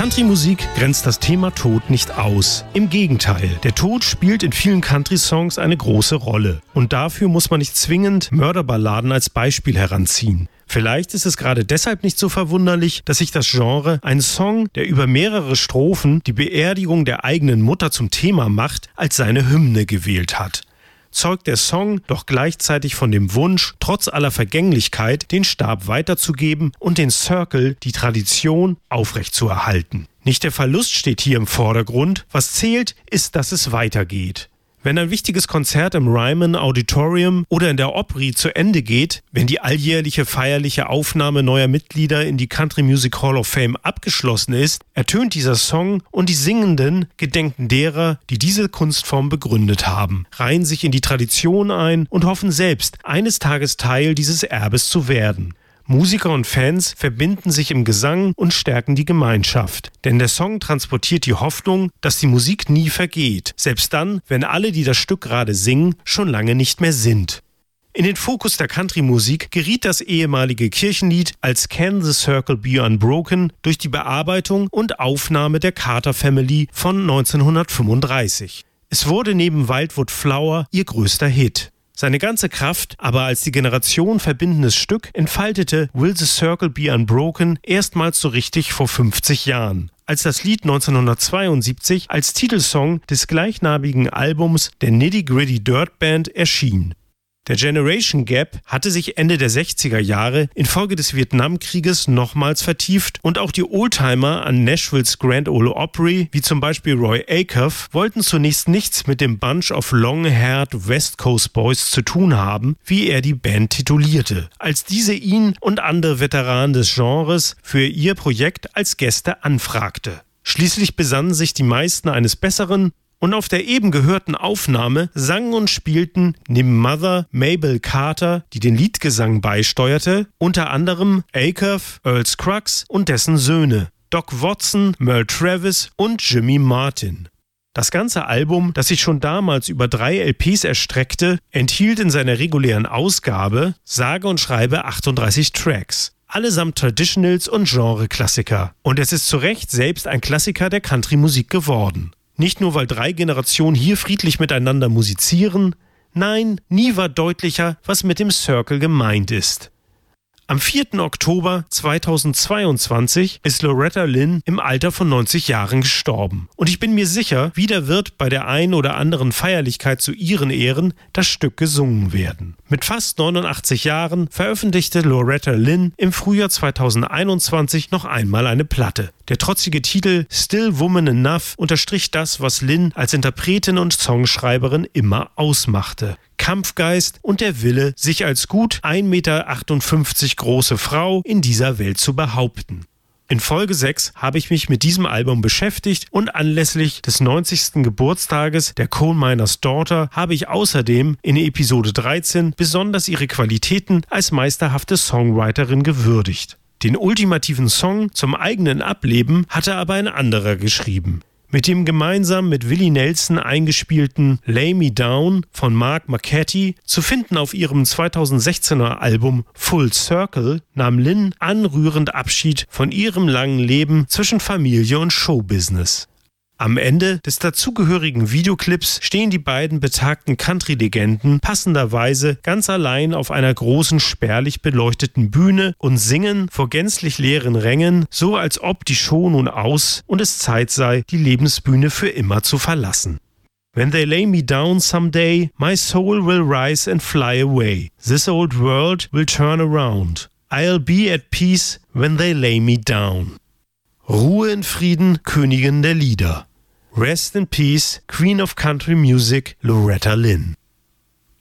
Country-Musik grenzt das Thema Tod nicht aus. Im Gegenteil, der Tod spielt in vielen Country-Songs eine große Rolle. Und dafür muss man nicht zwingend Mörderballaden als Beispiel heranziehen. Vielleicht ist es gerade deshalb nicht so verwunderlich, dass sich das Genre einen Song, der über mehrere Strophen die Beerdigung der eigenen Mutter zum Thema macht, als seine Hymne gewählt hat. Zeugt der Song doch gleichzeitig von dem Wunsch, trotz aller Vergänglichkeit den Stab weiterzugeben und den Circle, die Tradition, aufrechtzuerhalten. Nicht der Verlust steht hier im Vordergrund, was zählt, ist, dass es weitergeht. Wenn ein wichtiges Konzert im Ryman Auditorium oder in der Opry zu Ende geht, wenn die alljährliche feierliche Aufnahme neuer Mitglieder in die Country Music Hall of Fame abgeschlossen ist, ertönt dieser Song und die Singenden gedenken derer, die diese Kunstform begründet haben, reihen sich in die Tradition ein und hoffen selbst, eines Tages Teil dieses Erbes zu werden. Musiker und Fans verbinden sich im Gesang und stärken die Gemeinschaft. Denn der Song transportiert die Hoffnung, dass die Musik nie vergeht, selbst dann, wenn alle, die das Stück gerade singen, schon lange nicht mehr sind. In den Fokus der Country-Musik geriet das ehemalige Kirchenlied als Can the Circle Be Unbroken durch die Bearbeitung und Aufnahme der Carter Family von 1935. Es wurde neben Wildwood Flower ihr größter Hit. Seine ganze Kraft, aber als die Generation verbindendes Stück, entfaltete Will the Circle Be Unbroken erstmals so richtig vor 50 Jahren, als das Lied 1972 als Titelsong des gleichnamigen Albums der Nitty Gritty Dirt Band erschien. Der Generation Gap hatte sich Ende der 60er Jahre infolge des Vietnamkrieges nochmals vertieft und auch die Oldtimer an Nashvilles Grand Ole Opry, wie zum Beispiel Roy Acuff, wollten zunächst nichts mit dem Bunch of Long-Haired West Coast Boys zu tun haben, wie er die Band titulierte, als diese ihn und andere Veteranen des Genres für ihr Projekt als Gäste anfragte. Schließlich besannen sich die meisten eines Besseren und auf der eben gehörten Aufnahme sangen und spielten neben Mother Mabel Carter, die den Liedgesang beisteuerte, unter anderem Acuff, Earl Scruggs und dessen Söhne, Doc Watson, Merle Travis und Jimmy Martin. Das ganze Album, das sich schon damals über 3 LPs erstreckte, enthielt in seiner regulären Ausgabe sage und schreibe 38 Tracks. Allesamt Traditionals und Genre-Klassiker. Und es ist zu Recht selbst ein Klassiker der Country-Musik geworden. Nicht nur, weil 3 Generationen hier friedlich miteinander musizieren, nein, nie war deutlicher, was mit dem Circle gemeint ist. Am 4. Oktober 2022 ist Loretta Lynn im Alter von 90 Jahren gestorben. Und ich bin mir sicher, wieder wird bei der einen oder anderen Feierlichkeit zu ihren Ehren das Stück gesungen werden. Mit fast 89 Jahren veröffentlichte Loretta Lynn im Frühjahr 2021 noch einmal eine Platte. Der trotzige Titel Still Woman Enough unterstrich das, was Lynn als Interpretin und Songschreiberin immer ausmachte. Kampfgeist und der Wille, sich als gut 1,58 Meter große Frau in dieser Welt zu behaupten. In Folge 6 habe ich mich mit diesem Album beschäftigt und anlässlich des 90. Geburtstages der Coal Miners Daughter habe ich außerdem in Episode 13 besonders ihre Qualitäten als meisterhafte Songwriterin gewürdigt. Den ultimativen Song zum eigenen Ableben hatte aber ein anderer geschrieben. Mit dem gemeinsam mit Willie Nelson eingespielten Lay Me Down von Mark McCarthy, zu finden auf ihrem 2016er Album Full Circle, nahm Lynn anrührend Abschied von ihrem langen Leben zwischen Familie und Showbusiness. Am Ende des dazugehörigen Videoclips stehen die beiden betagten Country-Legenden passenderweise ganz allein auf einer großen, spärlich beleuchteten Bühne und singen vor gänzlich leeren Rängen, so als ob die Show nun aus und es Zeit sei, die Lebensbühne für immer zu verlassen. When they lay me down someday, my soul will rise and fly away. This old world will turn around. I'll be at peace when they lay me down. Ruhe in Frieden, Königin der Lieder. Rest in Peace, Queen of Country Music, Loretta Lynn.